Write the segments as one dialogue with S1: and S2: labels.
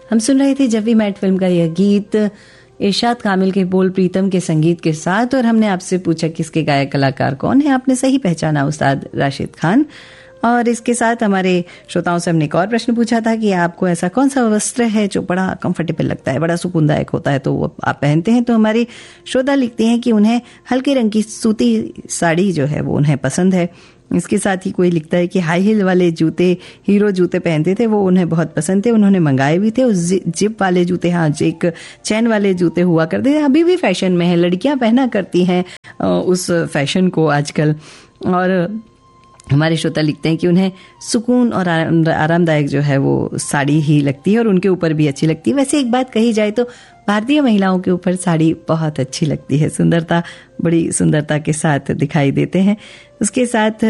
S1: हम सुन रहे थे जब वी मेट फिल्म का यह गीत इरशाद कामिल के बोल, प्रीतम के संगीत के साथ। और हमने आपसे पूछा कि इसके गायक कलाकार कौन है। आपने सही पहचाना, उस्ताद राशिद खान। और इसके साथ हमारे श्रोताओं से हमने एक और प्रश्न पूछा था कि आपको ऐसा कौन सा वस्त्र है जो बड़ा कंफर्टेबल लगता है, बड़ा सुकूनदायक होता है, तो वो आप पहनते हैं। तो हमारे श्रोता लिखते हैं कि उन्हें हल्के रंग की सूती साड़ी जो है वो उन्हें पसंद है। इसके साथ ही कोई लिखता है कि हाई हील वाले जूते, हीरो जूते पहनते थे, वो उन्हें बहुत पसंद थे, उन्होंने मंगाए भी थे। उस जिप वाले जूते, हाँ, एक चैन वाले जूते हुआ करते थे, अभी भी फैशन में है, लड़कियां पहना करती हैं उस फैशन को आजकल। और हमारे श्रोता लिखते हैं कि उन्हें सुकून और आरामदायक जो है वो साड़ी ही लगती है और उनके ऊपर भी अच्छी लगती है। वैसे एक बात कही जाए तो भारतीय महिलाओं के ऊपर साड़ी बहुत अच्छी लगती है, सुंदरता, बड़ी सुंदरता के साथ दिखाई देते हैं। उसके साथ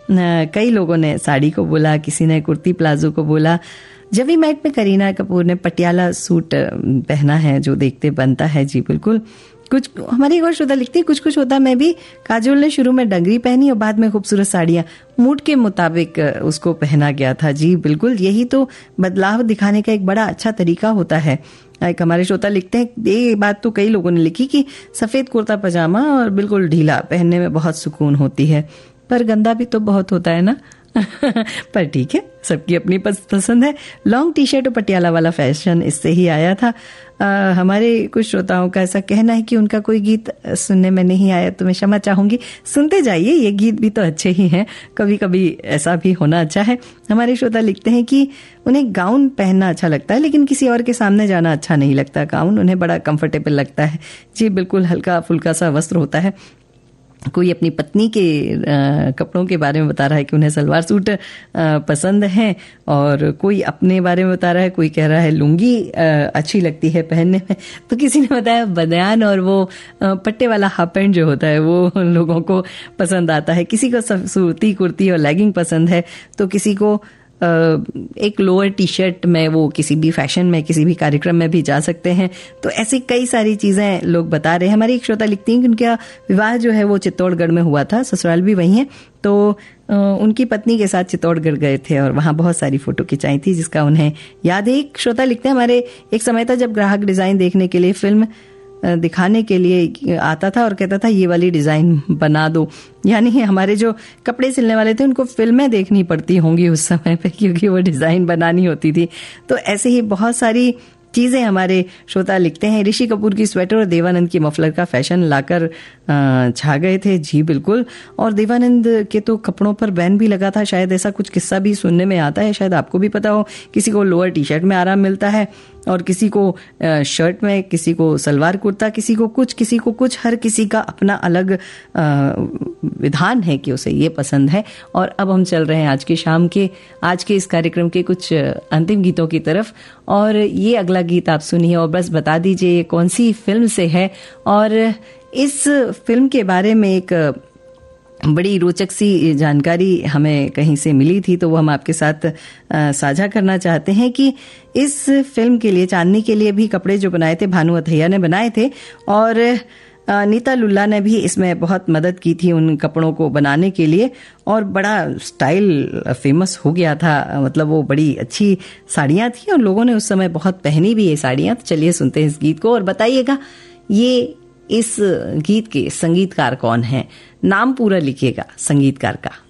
S1: कई लोगों ने साड़ी को बोला, किसी ने कुर्ती प्लाजो को बोला। जब वी मेट में करीना कपूर ने पटियाला सूट पहना है जो देखते बनता है। जी बिल्कुल। कुछ हमारी एक और श्रोता लिखती है, कुछ कुछ होता मैं भी। काजोल ने शुरू में डंगरी पहनी और बाद में खूबसूरत साड़ियां मूड के मुताबिक उसको पहना गया था। जी बिल्कुल, यही तो बदलाव दिखाने का एक बड़ा अच्छा तरीका होता है। एक हमारे श्रोता लिखते हैं, ये बात तो कई लोगों ने लिखी कि सफेद कुर्ता पजामा और बिल्कुल ढीला पहनने में बहुत सुकून होती है, पर गंदा भी तो बहुत होता है ना। पर ठीक है, सबकी अपनी पसंद है। लॉन्ग टी शर्ट और पटियाला वाला फैशन इससे ही आया था। हमारे कुछ श्रोताओं का ऐसा कहना है कि उनका कोई गीत सुनने में नहीं आया, तो मैं क्षमा चाहूंगी। सुनते जाइए, ये गीत भी तो अच्छे ही हैं, कभी कभी ऐसा भी होना अच्छा है। हमारे श्रोता लिखते हैं कि उन्हें गाउन पहनना अच्छा लगता है, लेकिन किसी और के सामने जाना अच्छा नहीं लगता। गाउन उन्हें बड़ा कंफर्टेबल लगता है। जी बिल्कुल, हल्का फुल्का सा वस्त्र होता है। कोई अपनी पत्नी के कपड़ों के बारे में बता रहा है कि उन्हें सलवार सूट पसंद है, और कोई अपने बारे में बता रहा है, कोई कह रहा है लुंगी अच्छी लगती है पहनने में, तो किसी ने बताया बनियान और वो पट्टे वाला हाफ पैंट जो होता है वो लोगों को पसंद आता है। किसी को सूती कुर्ती और लेगिंग पसंद है, तो किसी को एक लोअर टी शर्ट में वो किसी भी फैशन में, किसी भी कार्यक्रम में भी जा सकते हैं। तो ऐसी कई सारी चीजें लोग बता रहे हैं। हमारी एक श्रोता लिखती हैं कि उनका विवाह जो है वो चित्तौड़गढ़ में हुआ था, ससुराल भी वही है, तो उनकी पत्नी के साथ चित्तौड़गढ़ गए थे और वहां बहुत सारी फोटो खिंचाई थी, जिसका उन्हें याद है। एक श्रोता लिखते हैं, हमारे एक समय था जब ग्राहक डिजाइन देखने के लिए फिल्म दिखाने के लिए आता था और कहता था ये वाली डिजाइन बना दो। यानी हमारे जो कपड़े सिलने वाले थे उनको फिल्में देखनी पड़ती होंगी उस समय पे, क्योंकि वो डिजाइन बनानी होती थी। तो ऐसे ही बहुत सारी चीजें हमारे श्रोता लिखते हैं। ऋषि कपूर की स्वेटर और देवानंद की मफलर का फैशन लाकर छा गए थे। जी बिल्कुल। और देवानंद के तो कपड़ों पर बैन भी लगा था, शायद ऐसा कुछ किस्सा भी सुनने में आता है, शायद आपको भी पता हो। किसी को लोअर टी शर्ट में आराम मिलता है और किसी को शर्ट में, किसी को सलवार कुर्ता, किसी को कुछ, हर किसी का अपना अलग विधान है कि उसे ये पसंद है। और अब हम चल रहे हैं आज के इस कार्यक्रम के कुछ अंतिम गीतों की तरफ, और ये अगला गीत आप सुनिए और बस बता दीजिए ये कौन सी फिल्म से है। और इस फिल्म के बारे में एक बड़ी रोचक सी जानकारी हमें कहीं से मिली थी, तो वो हम आपके साथ साझा करना चाहते हैं कि इस फिल्म के लिए, चांदनी के लिए भी कपड़े जो बनाए थे भानु अथैया ने बनाए थे, और नीता लुल्ला ने भी इसमें बहुत मदद की थी उन कपड़ों को बनाने के लिए, और बड़ा स्टाइल फेमस हो गया था। मतलब वो बड़ी अच्छी साड़ियां थी और लोगों ने उस समय बहुत पहनी भी ये साड़ियां। तो चलिए सुनते हैं इस गीत को और बताइएगा ये इस गीत के संगीतकार कौन हैं, नाम पूरा लिखिएगा संगीतकार का।